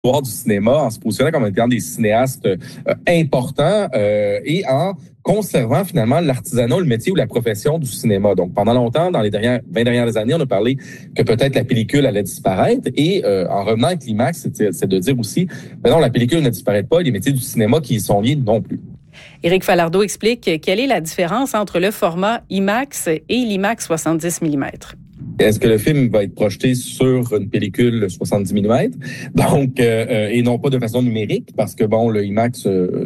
l'histoire du cinéma en se positionnant comme étant des cinéastes importants et en conservant finalement l'artisanat, le métier ou la profession du cinéma. Donc, pendant longtemps, dans les 20 dernières années, on a parlé que peut-être la pellicule allait disparaître. Et en revenant avec l'IMAX, c'est de dire aussi, ben non, la pellicule ne disparaît pas, les métiers du cinéma qui y sont liés non plus. Éric Falardeau explique quelle est la différence entre le format IMAX et l'IMAX 70 mm. Est-ce que le film va être projeté sur une pellicule 70 mm, donc et non pas de façon numérique, parce que bon, le IMAX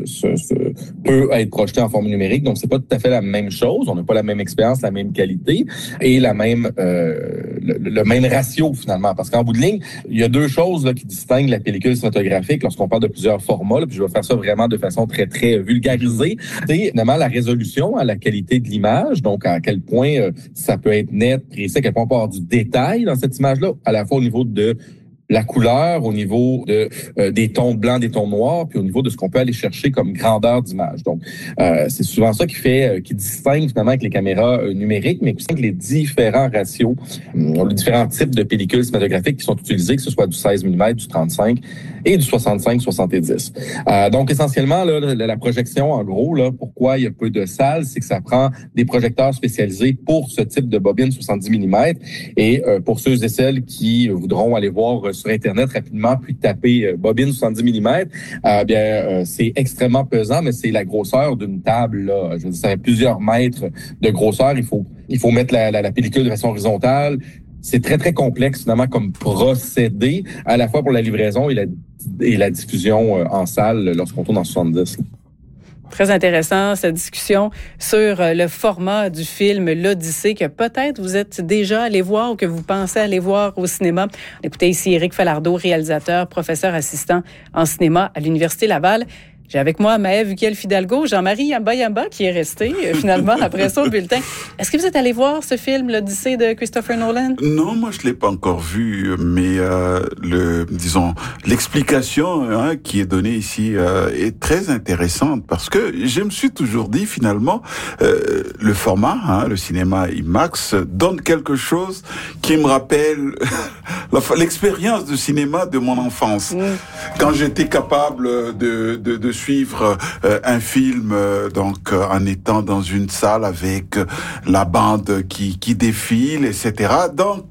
peut être projeté en forme numérique, donc c'est pas tout à fait la même chose. On n'a pas la même expérience, la même qualité et la même le même ratio finalement, parce qu'en bout de ligne, il y a deux choses là, qui distinguent la pellicule cinématographique lorsqu'on parle de plusieurs formats. Là, puis je vais faire ça vraiment de façon très très vulgarisée. C'est évidemment la résolution, la qualité de l'image, donc à quel point ça peut être net, précis, à quel point on peut avoir du détail dans cette image-là, à la fois au niveau de la couleur, au niveau de des tons blancs, des tons noirs, puis au niveau de ce qu'on peut aller chercher comme grandeur d'image. Donc, c'est souvent ça qui distingue finalement avec les caméras numériques, mais aussi avec les différents ratios, les différents types de pellicules cinématographiques qui sont utilisés, que ce soit du 16 mm, du 35 et du 65-70. Donc, essentiellement, là, la projection, en gros, là, pourquoi il y a peu de salles, c'est que ça prend des projecteurs spécialisés pour ce type de bobine 70 mm. Et pour ceux et celles qui voudront aller voir sur Internet rapidement, puis taper bobine 70 mm, c'est extrêmement pesant, mais c'est la grosseur d'une table, là. Je veux dire, ça fait plusieurs mètres de grosseur. Il faut mettre la pellicule de façon horizontale. C'est très, très complexe, finalement, comme procédé, à la fois pour la livraison et la diffusion en salle lorsqu'on tourne en 70. Très intéressant, cette discussion sur le format du film L'Odyssée, que peut-être vous êtes déjà allé voir ou que vous pensez aller voir au cinéma. Écoutez ici Éric Falardeau, réalisateur, professeur assistant en cinéma à l'Université Laval. J'ai avec moi Maëv Ukiel-Fidalgo, Jean-Marie Yamba qui est resté finalement après ça au bulletin. Est-ce que vous êtes allé voir ce film, L'Odyssée de Christopher Nolan? Non, moi je l'ai pas encore vu, mais l'explication qui est donnée ici est très intéressante parce que je me suis toujours dit finalement le format, le cinéma IMAX donne quelque chose qui me rappelle l'expérience de cinéma de mon enfance. Quand j'étais capable de suivre un film en étant dans une salle avec la bande qui défile, etc. Donc,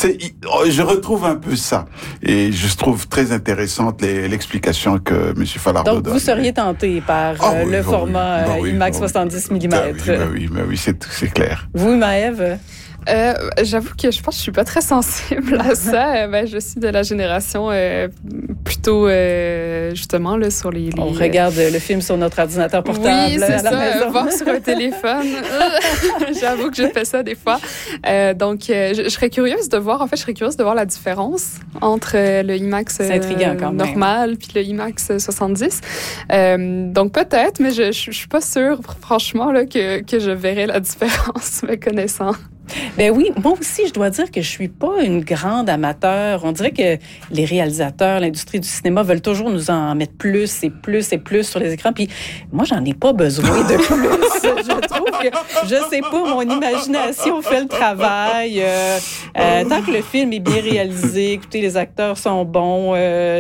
je retrouve un peu ça. Et je trouve très intéressante l'explication que M. Falardeau donne. Donc, vous seriez tenté par le format IMAX 70 mm. Oui, c'est clair. Vous, Maëv? J'avoue que je pense que je suis pas très sensible à ça. Je suis de la génération plutôt justement là sur les. On regarde le film sur notre ordinateur portable. Oui, c'est à la maison. Voir sur un téléphone. J'avoue que je fais ça des fois. Donc, je serais curieuse de voir. En fait, je serais curieuse de voir la différence entre le IMAX normal puis le IMAX 70. Donc peut-être, mais je suis pas sûre, franchement là que je verrai la différence me connaissant. Ben oui, moi aussi, je dois dire que je suis pas une grande amateur. On dirait que les réalisateurs, l'industrie du cinéma veulent toujours nous en mettre plus et plus et plus sur les écrans. Puis moi, j'en ai pas besoin de plus. Je trouve que, je sais pas, mon imagination fait le travail. Tant que le film est bien réalisé, écoutez, les acteurs sont bons,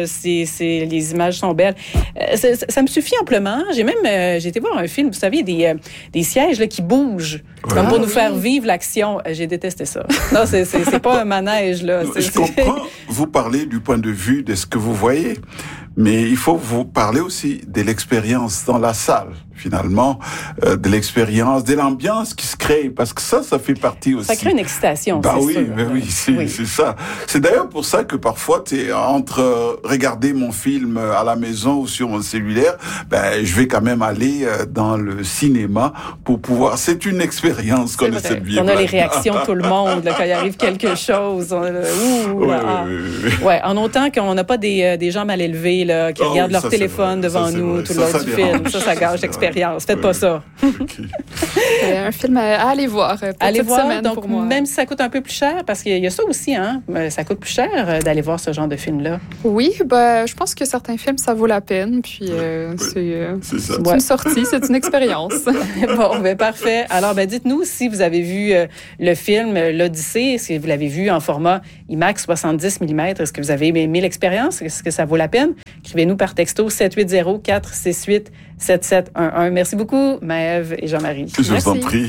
les images sont belles, ça me suffit amplement. J'ai été voir un film, vous savez, des sièges là, qui bougent, comme pour nous faire vivre l'action. J'ai détesté ça. Non, c'est pas un manège, là. Je comprends. Vous parlez du point de vue de ce que vous voyez, mais il faut vous parler aussi de l'expérience dans la salle, finalement, de l'expérience, de l'ambiance qui se crée, parce que ça fait partie aussi. Ça crée une excitation, c'est sûr. Oui, c'est ça. C'est d'ailleurs pour ça que parfois, entre regarder mon film à la maison ou sur mon cellulaire, je vais quand même aller dans le cinéma pour pouvoir. C'est une expérience qu'on essaie de vivre. On a les réactions de tout le monde là, quand il arrive quelque chose. Oui. Ouais, en autant qu'on n'a pas des gens mal élevés mariés là, qui regardent leur téléphone devant nous tout le long du film. Ça gâche l'expérience. Faites pas ça. Okay. Un film à aller voir. Allez voir, semaine donc pour moi. même si ça coûte un peu plus cher, parce qu'il y a ça aussi, hein, ça coûte plus cher d'aller voir ce genre de film-là. Oui, je pense que certains films, ça vaut la peine. Puis c'est une sortie, c'est une expérience. Bon, parfait. Alors, dites-nous si vous avez vu le film L'Odyssée, si vous l'avez vu en format IMAX 70 mm. Est-ce que vous avez aimé l'expérience? Est-ce que ça vaut la peine? Écrivez-nous par texto 780-468-7711. Merci beaucoup, Maëve et Jean-Marie. Je vous en prie.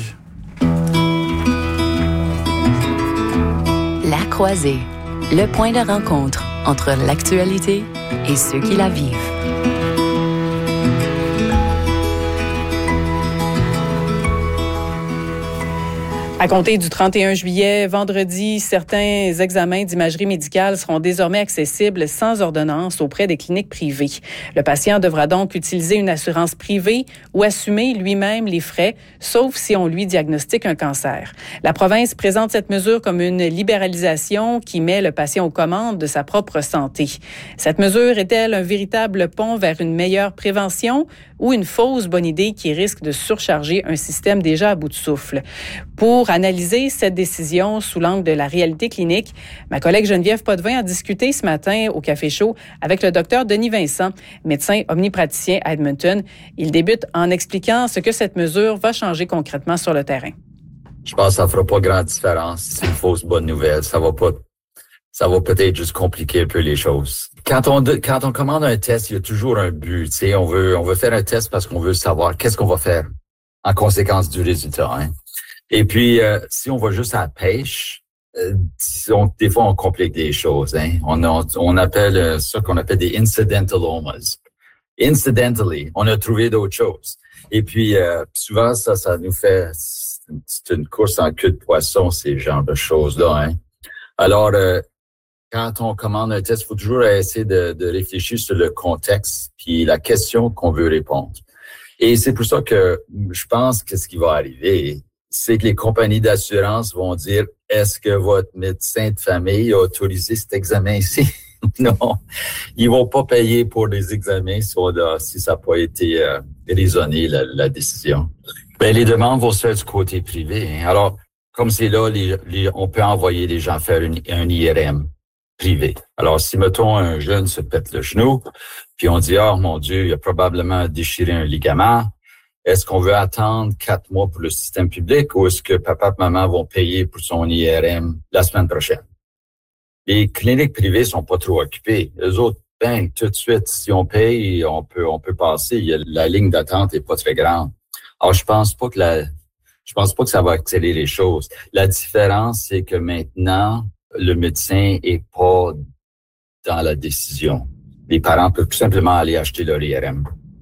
La Croisée, le point de rencontre entre l'actualité et ceux qui la vivent. À compter du 31 juillet, vendredi, certains examens d'imagerie médicale seront désormais accessibles sans ordonnance auprès des cliniques privées. Le patient devra donc utiliser une assurance privée ou assumer lui-même les frais, sauf si on lui diagnostique un cancer. La province présente cette mesure comme une libéralisation qui met le patient aux commandes de sa propre santé. Cette mesure est-elle un véritable pont vers une meilleure prévention ou une fausse bonne idée qui risque de surcharger un système déjà à bout de souffle? Pour analyser cette décision sous l'angle de la réalité clinique, ma collègue Geneviève Potvin a discuté ce matin au Café Chaud avec le docteur Denis Vincent, médecin omnipraticien à Edmonton. Il débute en expliquant ce que cette mesure va changer concrètement sur le terrain. Je pense que ça fera pas grande différence. C'est une fausse bonne nouvelle. Ça va peut-être juste compliquer un peu les choses. Quand on commande un test, il y a toujours un but. Tu sais, on veut faire un test parce qu'on veut savoir qu'est-ce qu'on va faire en conséquence du résultat. Hein. Et puis, si on va juste à la pêche, des fois, on complique des choses. Hein. On appelle ça qu'on appelle des incidentalomas. Incidentally, on a trouvé d'autres choses. Et puis, souvent, ça nous fait... C'est une course en queue de poisson, ces genres de choses-là. Hein. Alors, quand on commande un test, il faut toujours essayer de réfléchir sur le contexte puis la question qu'on veut répondre. Et c'est pour ça que je pense que ce qui va arriver, c'est que les compagnies d'assurance vont dire, est-ce que votre médecin de famille a autorisé cet examen ici? Non, ils vont pas payer pour les examens si ça n'a pas été raisonné, la décision. Les demandes vont se faire du côté privé. Hein. Alors, comme c'est là, on peut envoyer les gens faire un IRM privé. Alors, si, mettons, un jeune se pète le genou, puis on dit, oh mon Dieu, il a probablement déchiré un ligament, est-ce qu'on veut attendre 4 mois pour le système public ou est-ce que papa et maman vont payer pour son IRM la semaine prochaine? Les cliniques privées sont pas trop occupées. Eux autres, tout de suite, si on paye, on peut passer. La ligne d'attente est pas très grande. Alors, je pense pas que ça va accélérer les choses. La différence, c'est que maintenant, le médecin est pas dans la décision. Les parents peuvent tout simplement aller acheter leur IRM.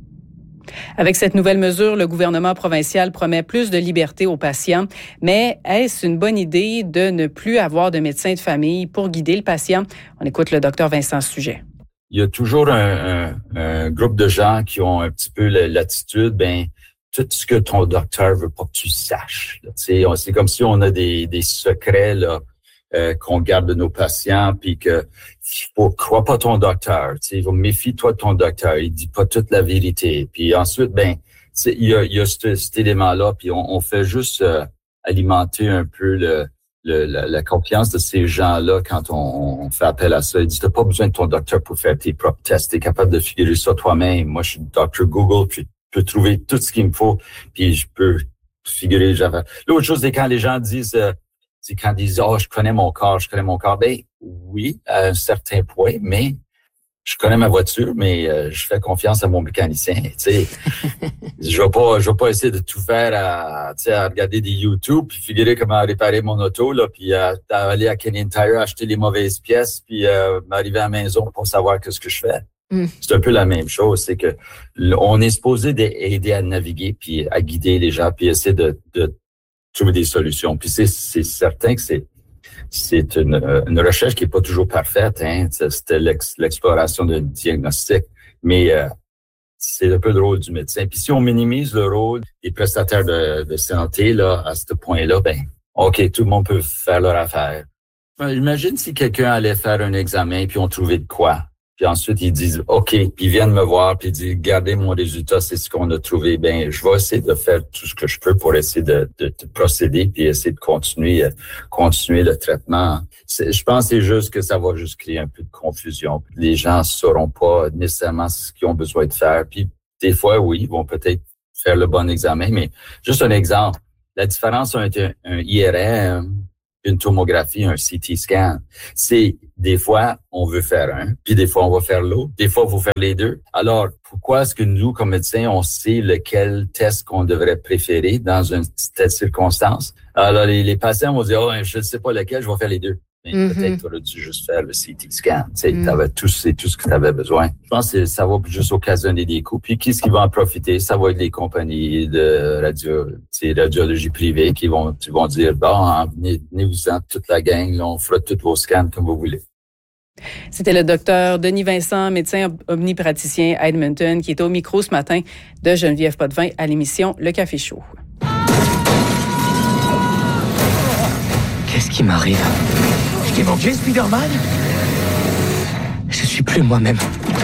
Avec cette nouvelle mesure, le gouvernement provincial promet plus de liberté aux patients. Mais est-ce une bonne idée de ne plus avoir de médecin de famille pour guider le patient? On écoute le docteur Vincent à ce sujet. Il y a toujours un groupe de gens qui ont un petit peu l'attitude, tout ce que ton docteur veut pas que tu saches. C'est comme si on a des secrets là qu'on garde de nos patients, puis que crois pas ton docteur. Méfie-toi de ton docteur. Il dit pas toute la vérité. Puis ensuite, il y a cet élément-là, puis on fait juste alimenter un peu la confiance de ces gens-là quand on fait appel à ça. Il dit, t'as pas besoin de ton docteur pour faire tes propres tests. T'es capable de figurer ça toi-même. Moi, je suis Dr. Google, puis je peux trouver tout ce qu'il me faut, puis je peux figurer. L'autre chose, c'est quand les gens disent, oh, je connais mon corps. Oui, à un certain point, mais je connais ma voiture, mais je fais confiance à mon mécanicien. Je vais pas essayer de tout faire à regarder des YouTube puis figurer comment réparer mon auto là, puis aller à Canadian Tire acheter les mauvaises pièces puis m'arriver à la maison pour savoir ce que je fais. C'est un peu la même chose, c'est que on est supposé aider à naviguer puis à guider les gens puis essayer de trouver des solutions. Puis c'est certain que c'est une recherche qui est pas toujours parfaite, hein. C'était l'exploration d'un diagnostic, mais c'est un peu le rôle du médecin. Puis si on minimise le rôle des prestataires de santé là à ce point-là, OK, tout le monde peut faire leur affaire. Imagine si quelqu'un allait faire un examen puis on trouvait de quoi. Puis ensuite, ils disent OK, puis ils viennent me voir, puis ils disent regardez mon résultat, c'est ce qu'on a trouvé. Ben, je vais essayer de faire tout ce que je peux pour essayer de procéder, puis essayer de continuer le traitement. Je pense que c'est juste que ça va juste créer un peu de confusion. Les gens ne sauront pas nécessairement ce qu'ils ont besoin de faire. Puis des fois, oui, ils vont peut-être faire le bon examen, mais juste un exemple. La différence entre un IRM, une tomographie, un CT scan, c'est des fois, on veut faire un, puis des fois, on va faire l'autre. Des fois, il faut faire les deux. Alors, pourquoi est-ce que nous, comme médecins, on sait lequel test qu'on devrait préférer dans une telle circonstance? Alors, les patients vont dire, oh, je ne sais pas lequel, je vais faire les deux. Mais peut-être tu aurais dû juste faire le CT scan. Tu sais, t'avais tout ce que tu avais besoin. Je pense que ça va juste occasionner des coûts. Puis, qui va en profiter? Ça va être les compagnies de radiologie privée qui vont dire, bon, venez-vous-en toute la gang, là, on fera tous vos scans comme vous voulez. C'était le docteur Denis Vincent, médecin omnipraticien à Edmonton, qui était au micro ce matin de Geneviève Potvin à l'émission Le Café Chaud. Qu'est-ce qui m'arrive? Je t'ai manqué, Spider-Man? Je suis plus moi-même.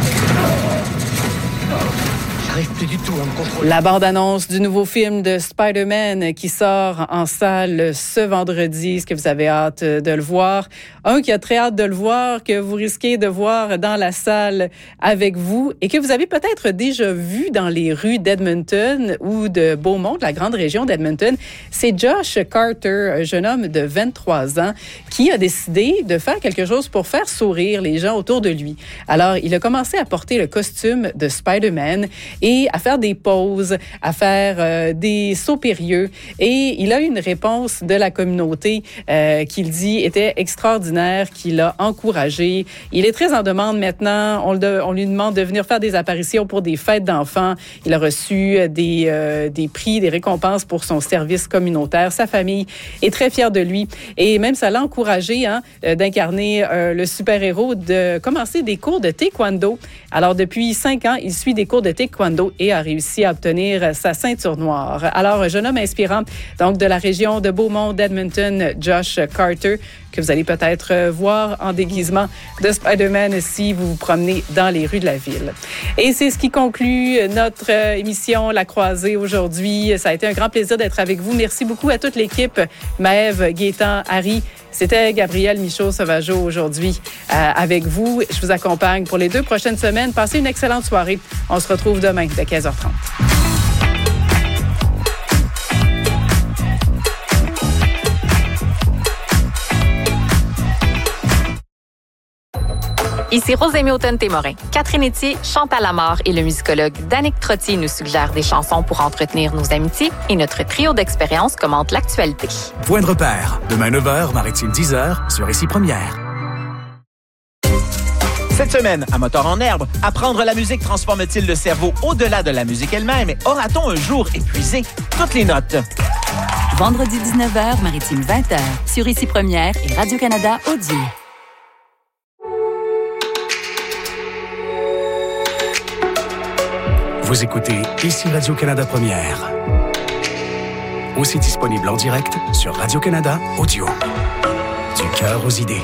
J'arrive plus du tout à me contrôler. La bande-annonce du nouveau film de Spider-Man qui sort en salle ce vendredi. Est-ce que vous avez hâte de le voir? Un qui a très hâte de le voir, que vous risquez de voir dans la salle avec vous et que vous avez peut-être déjà vu dans les rues d'Edmonton ou de Beaumont, de la grande région d'Edmonton. C'est Josh Carter, un jeune homme de 23 ans qui a décidé de faire quelque chose pour faire sourire les gens autour de lui. Alors, il a commencé à porter le costume de Spider-Man et à faire des pauses, à faire des sauts périlleux. Et il a eu une réponse de la communauté qu'il dit était extraordinaire, qui l'a encouragé. Il est très en demande maintenant. On lui demande de venir faire des apparitions pour des fêtes d'enfants. Il a reçu des prix, des récompenses pour son service communautaire. Sa famille est très fière de lui. Et même ça l'a encouragé d'incarner le super-héros, de commencer des cours de taekwondo. Alors, depuis 5 ans, il suit des cours de taekwondo et a réussi à obtenir sa ceinture noire. Alors, un jeune homme inspirant, donc de la région de Beaumont, d'Edmonton, Josh Carter, que vous allez peut-être voir en déguisement de Spider-Man si vous vous promenez dans les rues de la ville. Et c'est ce qui conclut notre émission La Croisée aujourd'hui. Ça a été un grand plaisir d'être avec vous. Merci beaucoup à toute l'équipe, Maëve, Gaétan, Harry. C'était Gabrielle Michaud-Sauvageau aujourd'hui avec vous. Je vous accompagne pour les 2 prochaines semaines. Passez une excellente soirée. On se retrouve demain dès 15h30. Ici Rosémie Automne-Témorin. Catherine Etier, Chantal Lamarre et le musicologue Danick Trottier nous suggèrent des chansons pour entretenir nos amitiés et notre trio d'expériences commente l'actualité. Point de repère. Demain 9h, Maritime 10h, sur Ici Première. Cette semaine, à Moteur en herbe, apprendre la musique transforme-t-il le cerveau au-delà de la musique elle-même? Aura-t-on un jour épuisé toutes les notes? Vendredi 19h, Maritime 20h, sur Ici Première et Radio-Canada Audio. Vous écoutez Ici Radio-Canada Première. Aussi disponible en direct sur Radio-Canada Audio. Du cœur aux idées.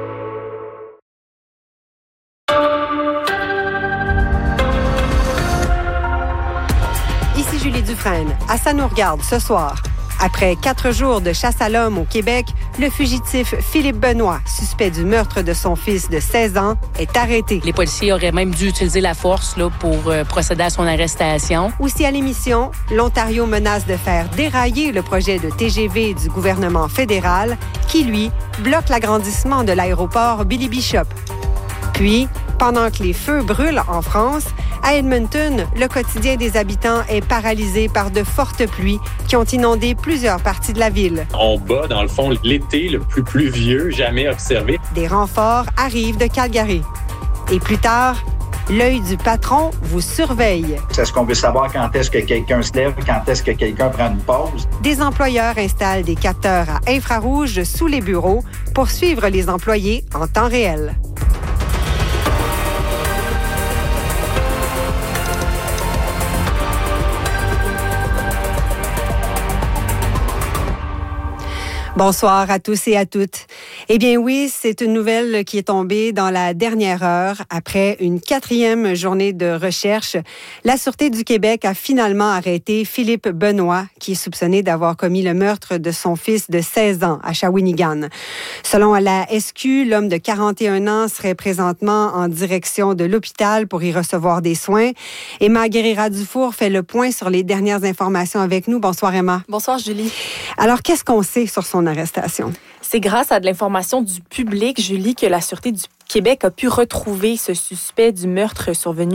Ici Julie Dufresne. À ça nous regarde ce soir. Après 4 jours de chasse à l'homme au Québec, le fugitif Philippe Benoît, suspect du meurtre de son fils de 16 ans, est arrêté. Les policiers auraient même dû utiliser la force pour procéder à son arrestation. Aussi à l'émission, l'Ontario menace de faire dérailler le projet de TGV du gouvernement fédéral qui, lui, bloque l'agrandissement de l'aéroport Billy Bishop. Puis, pendant que les feux brûlent en France, à Edmonton, le quotidien des habitants est paralysé par de fortes pluies qui ont inondé plusieurs parties de la ville. On bat, dans le fond, l'été le plus pluvieux jamais observé. Des renforts arrivent de Calgary. Et plus tard, l'œil du patron vous surveille. Est-ce qu'on veut savoir quand est-ce que quelqu'un se lève, quand est-ce que quelqu'un prend une pause? Des employeurs installent des capteurs à infrarouge sous les bureaux pour suivre les employés en temps réel. Bonsoir à tous et à toutes. Eh bien oui, c'est une nouvelle qui est tombée dans la dernière heure. Après une 4e journée de recherche, la Sûreté du Québec a finalement arrêté Philippe Benoît, qui est soupçonné d'avoir commis le meurtre de son fils de 16 ans à Shawinigan. Selon la SQ, l'homme de 41 ans serait présentement en direction de l'hôpital pour y recevoir des soins. Emma Guérira-Dufour fait le point sur les dernières informations avec nous. Bonsoir Emma. Bonsoir Julie. Alors, qu'est-ce qu'on sait sur son arrestation? C'est grâce à de l'information du public, Julie, que la Sûreté du Québec a pu retrouver ce suspect du meurtre survenu